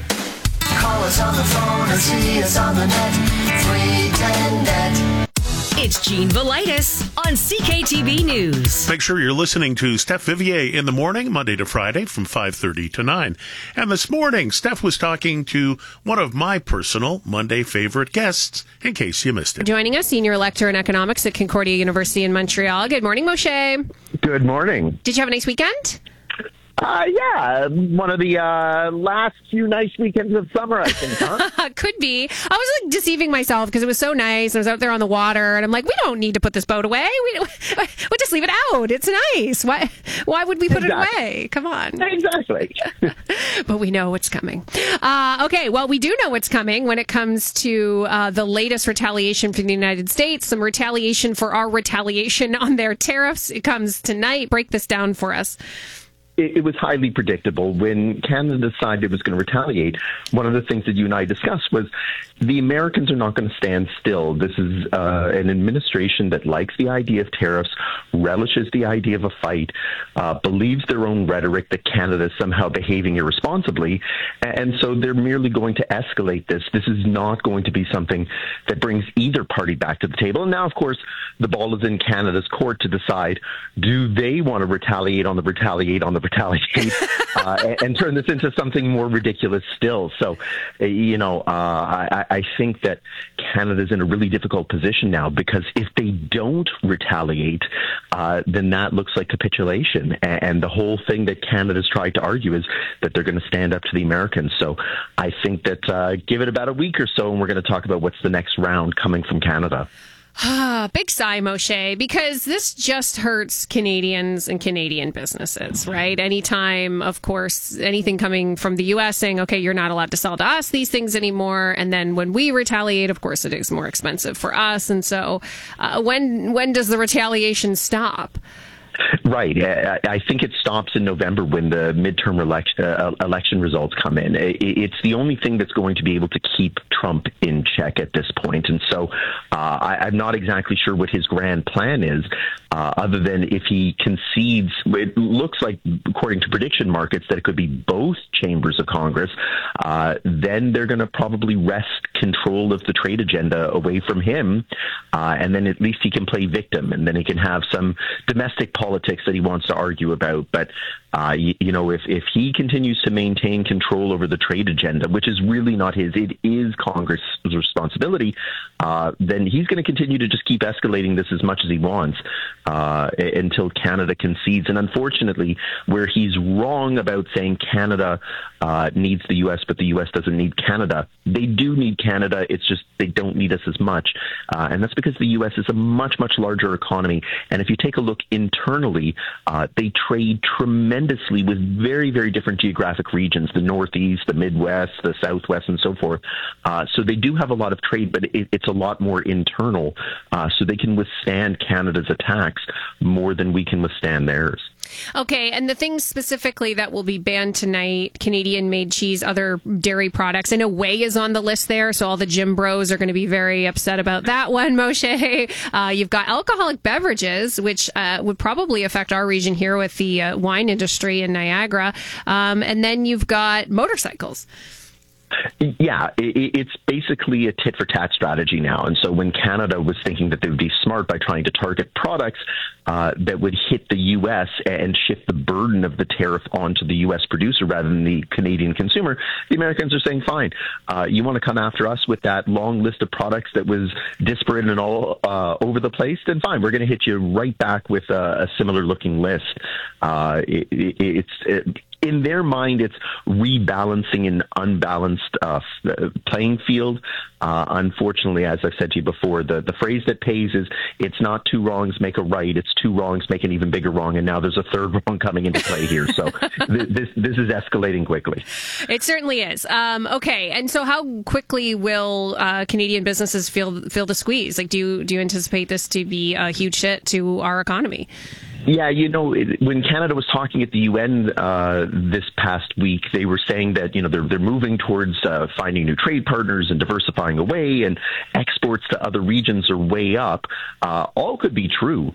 Call us on the phone or see us on the net. three ten net. It's Gene Velitis on C K T V News. Make sure you're listening to Steph Vivier in the morning, Monday to Friday from five thirty to nine. And this morning, Steph was talking to one of my personal Monday favorite guests, in case you missed it. Joining us, Senior Lecturer in Economics at Concordia University in Montreal. Good morning, Moshe. Good morning. Did you have a nice weekend? Uh, yeah, one of the uh, last few nice weekends of summer, I think, huh? Could be. I was like deceiving myself because it was so nice. I was out there on the water, and I'm like, we don't need to put this boat away. We we'll just leave it out. It's nice. Why Why would we put exactly. it away? Come on. Exactly. But we know what's coming. Uh, okay, well, we do know what's coming when it comes to uh, the latest retaliation from the United States. Some retaliation for our retaliation on their tariffs. It comes tonight. Break this down for us. It, it was highly predictable. When Canada decided it was going to retaliate, one of the things that you and I discussed was the Americans are not going to stand still. This is uh, an administration that likes the idea of tariffs, relishes the idea of a fight, uh, believes their own rhetoric that Canada is somehow behaving irresponsibly, and so they're merely going to escalate this. This is not going to be something that brings either party back to the table. And now, of course, the ball is in Canada's court to decide, do they want to retaliate on the retaliate on the retaliate uh, and, and turn this into something more ridiculous still. So, uh, you know, uh, I, I think that Canada's in a really difficult position now, because if they don't retaliate, uh, then that looks like capitulation. And, and the whole thing that Canada's tried to argue is that they're going to stand up to the Americans. So I think that uh, give it about a week or so, and we're going to talk about what's the next round coming from Canada. Ah, big sigh, Moshe, because this just hurts Canadians and Canadian businesses, right? Anytime, of course, anything coming from the U S saying, okay, you're not allowed to sell to us these things anymore. And then when we retaliate, of course, it is more expensive for us. And so uh, when when does the retaliation stop? Right. I think it stops in November when the midterm election, uh, election results come in. It's the only thing that's going to be able to keep Trump in check at this point. And so uh, I, I'm not exactly sure what his grand plan is, uh, other than if he concedes. It looks like, according to prediction markets, that it could be both chambers of Congress. Uh, then they're going to probably wrest control of the trade agenda away from him. Uh, and then at least he can play victim, and then he can have some domestic politics politics that he wants to argue about. But, uh, you, you know, if, if he continues to maintain control over the trade agenda, which is really not his, it is Congress' responsibility, uh, then he's going to continue to just keep escalating this as much as he wants uh, until Canada concedes. And unfortunately, where he's wrong about saying Canada uh, needs the U S, but the U S doesn't need Canada, they do need Canada. It's just they don't need us as much. Uh, and that's because the U S is a much, much larger economy. And if you take a look internally, uh, they trade tremendously with very, very different geographic regions, the Northeast, the Midwest, the Southwest, and so forth. Uh, so they do have a lot of trade, but it, it's a lot more internal. Uh, so they can withstand Canada's attacks more than we can withstand theirs. Okay, and the things specifically that will be banned tonight, Canadian-made cheese, other dairy products, in a way is on the list there, so all the gym bros are going to be very upset about that one, Moshe. Uh, you've got alcoholic beverages, which uh, would probably affect our region here with the uh, wine industry in Niagara, um, and then you've got motorcycles. Yeah, it's basically a tit-for-tat strategy now. And so when Canada was thinking that they would be smart by trying to target products uh, that would hit the U S and shift the burden of the tariff onto the U S producer rather than the Canadian consumer, the Americans are saying, fine, uh, you want to come after us with that long list of products that was disparate and all uh, over the place, then fine, we're going to hit you right back with a, a similar-looking list. Uh, it, it, it's... It, in their mind, it's rebalancing an unbalanced uh, playing field. Uh, unfortunately, as I've said to you before, the, the phrase that pays is, it's not two wrongs make a right, it's two wrongs make an even bigger wrong, and now there's a third wrong coming into play here. So th- this this is escalating quickly. It certainly is. Um, okay, and so how quickly will uh, Canadian businesses feel feel the squeeze? Like, do you, do you anticipate this to be a huge hit to our economy? Yeah, you know, when Canada was talking at the U N uh, this past week, they were saying that, you know, they're they're moving towards uh, finding new trade partners and diversifying away, and exports to other regions are way up. Uh, all could be true.